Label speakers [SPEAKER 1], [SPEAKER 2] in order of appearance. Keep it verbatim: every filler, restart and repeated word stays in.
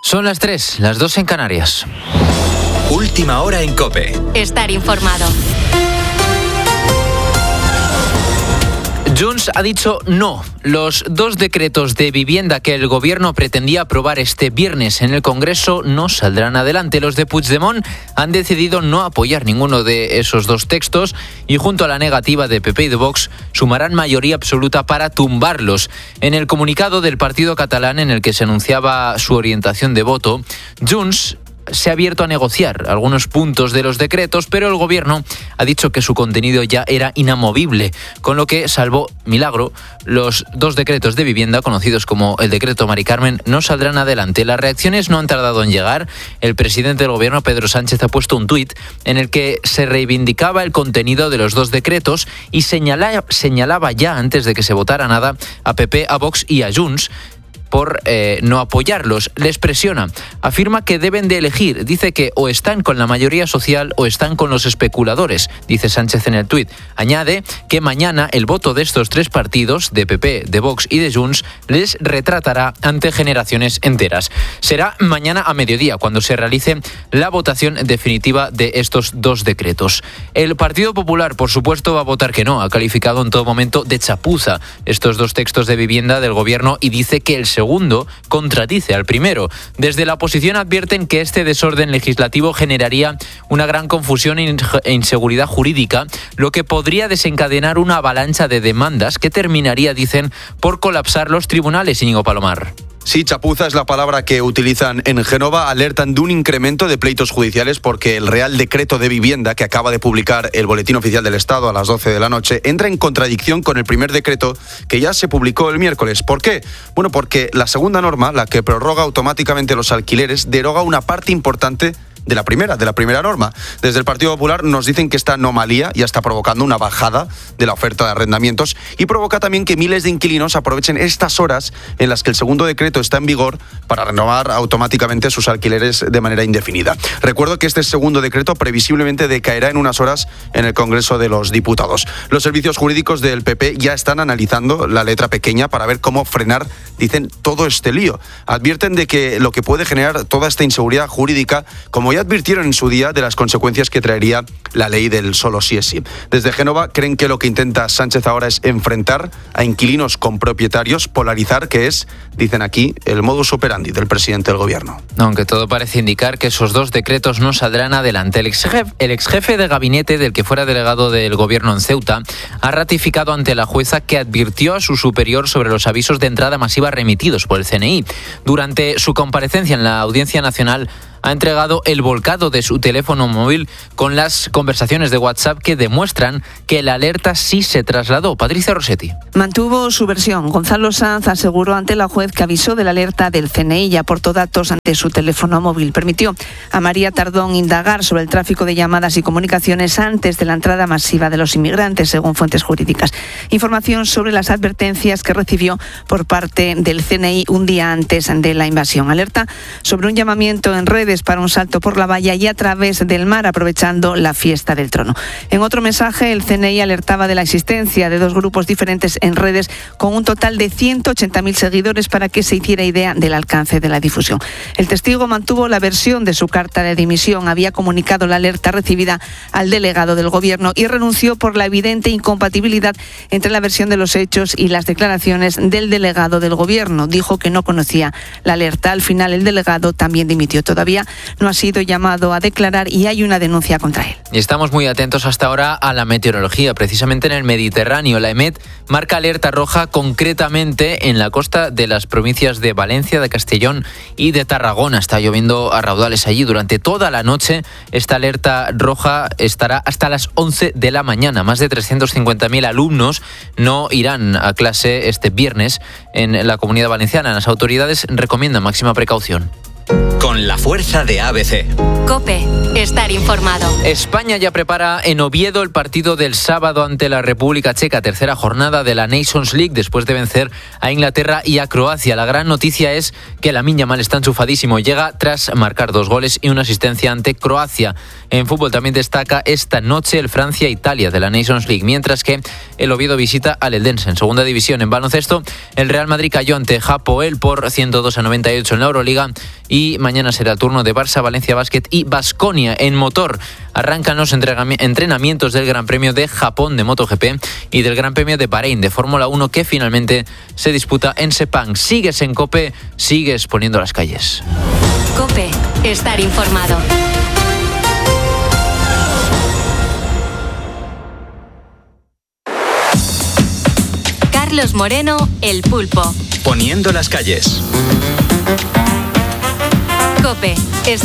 [SPEAKER 1] Son las tres, las dos en Canarias.
[SPEAKER 2] Última hora en COPE.
[SPEAKER 3] Estar informado.
[SPEAKER 1] Junts ha dicho no. Los dos decretos de vivienda que el gobierno pretendía aprobar este viernes en el Congreso no saldrán adelante. Los de Puigdemont han decidido no apoyar ninguno de esos dos textos y junto a la negativa de P P y de Vox sumarán mayoría absoluta para tumbarlos. En el comunicado del partido catalán en el que se anunciaba su orientación de voto, Junts se ha abierto a negociar algunos puntos de los decretos, pero el gobierno ha dicho que su contenido ya era inamovible, con lo que, salvo milagro, los dos decretos de vivienda, conocidos como el decreto Mari Carmen, no saldrán adelante. Las reacciones no han tardado en llegar. El presidente del gobierno, Pedro Sánchez, ha puesto un tuit en el que se reivindicaba el contenido de los dos decretos y señala, señalaba ya, antes de que se votara nada, a P P, a Vox y a Junts por eh, no apoyarlos. Les presiona. Afirma que deben de elegir. Dice que o están con la mayoría social o están con los especuladores, dice Sánchez en el tuit. Añade que mañana el voto de estos tres partidos, de P P, de Vox y de Junts, les retratará ante generaciones enteras. Será mañana a mediodía cuando se realice la votación definitiva de estos dos decretos. El Partido Popular, por supuesto, va a votar que no. Ha calificado en todo momento de chapuza estos dos textos de vivienda del gobierno y dice que el segundo contradice al primero. Desde la oposición advierten que este desorden legislativo generaría una gran confusión e inseguridad jurídica, lo que podría desencadenar una avalancha de demandas que terminaría, dicen, por colapsar los tribunales, Íñigo Palomar.
[SPEAKER 4] Sí, chapuza es la palabra que utilizan en Génova. Alertan de un incremento de pleitos judiciales porque el Real Decreto de Vivienda, que acaba de publicar el Boletín Oficial del Estado a las doce de la noche, entra en contradicción con el primer decreto que ya se publicó el miércoles. ¿Por qué? Bueno, porque la segunda norma, la que prorroga automáticamente los alquileres, deroga una parte importante de la primera, de la primera norma. Desde el Partido Popular nos dicen que esta anomalía ya está provocando una bajada de la oferta de arrendamientos y provoca también que miles de inquilinos aprovechen estas horas en las que el segundo decreto está en vigor para renovar automáticamente sus alquileres de manera indefinida. Recuerdo que este segundo decreto previsiblemente decaerá en unas horas en el Congreso de los Diputados. Los servicios jurídicos del P P ya están analizando la letra pequeña para ver cómo frenar, dicen, todo este lío. Advierten de que lo que puede generar toda esta inseguridad jurídica, como ya advirtieron en su día de las consecuencias que traería la ley del solo sí es sí. Desde Génova creen que lo que intenta Sánchez ahora es enfrentar a inquilinos con propietarios, polarizar, que es, dicen aquí, el modus operandi del presidente del gobierno.
[SPEAKER 1] Aunque todo parece indicar que esos dos decretos no saldrán adelante. El exjefe, el exjefe de gabinete del que fuera delegado del gobierno en Ceuta ha ratificado ante la jueza que advirtió a su superior sobre los avisos de entrada masiva remitidos por el C N I. Durante su comparecencia en la Audiencia Nacional, ha entregado el volcado de su teléfono móvil con las conversaciones de WhatsApp que demuestran que la alerta sí se trasladó. Patricia Rossetti.
[SPEAKER 5] Mantuvo su versión. Gonzalo Sanz aseguró ante la juez que avisó de la alerta del C N I y aportó datos ante su teléfono móvil. Permitió a María Tardón indagar sobre el tráfico de llamadas y comunicaciones antes de la entrada masiva de los inmigrantes, según fuentes jurídicas. Información sobre las advertencias que recibió por parte del C N I un día antes de la invasión. Alerta sobre un llamamiento en redes para un salto por la valla y a través del mar, aprovechando la fiesta del trono. En otro mensaje, el C N I alertaba de la existencia de dos grupos diferentes en redes con un total de ciento ochenta mil seguidores para que se hiciera idea del alcance de la difusión. El testigo mantuvo la versión de su carta de dimisión, había comunicado la alerta recibida al delegado del gobierno y renunció por la evidente incompatibilidad entre la versión de los hechos y las declaraciones del delegado del gobierno. Dijo que no conocía la alerta. Al final, el delegado también dimitió. Todavía no ha sido llamado a declarar y hay una denuncia contra él.
[SPEAKER 1] Y estamos muy atentos hasta ahora a la meteorología. Precisamente en el Mediterráneo, la EMET marca alerta roja concretamente en la costa de las provincias de Valencia, de Castellón y de Tarragona. Está lloviendo a raudales allí. Durante toda la noche esta alerta roja estará hasta las once de la mañana. Más de trescientos cincuenta mil alumnos no irán a clase este viernes en la Comunidad Valenciana. Las autoridades recomiendan máxima precaución.
[SPEAKER 2] Con la fuerza de A B C.
[SPEAKER 3] COPE. Estar informado.
[SPEAKER 1] España ya prepara en Oviedo el partido del sábado ante la República Checa, tercera jornada de la Nations League después de vencer a Inglaterra y a Croacia. La gran noticia es que Lamine Yamal está enchufadísimo. Llega tras marcar dos goles y una asistencia ante Croacia. En fútbol también destaca esta noche el Francia-Italia de la Nations League, mientras que el Oviedo visita al Eldense. En segunda división, en baloncesto, el Real Madrid cayó ante Hapoel por ciento dos a noventa y ocho en la Euroliga y mañana será el turno de Barça, Valencia Basket y Baskonia. En motor arrancan los entrenamientos del Gran Premio de Japón de MotoGP y del Gran Premio de Bahrein de Fórmula uno que finalmente se disputa en Sepang. Sigues en COPE, sigues poniendo las calles.
[SPEAKER 3] COPE, estar informado. Carlos Moreno, El Pulpo.
[SPEAKER 2] Poniendo las calles.
[SPEAKER 3] COPE, estar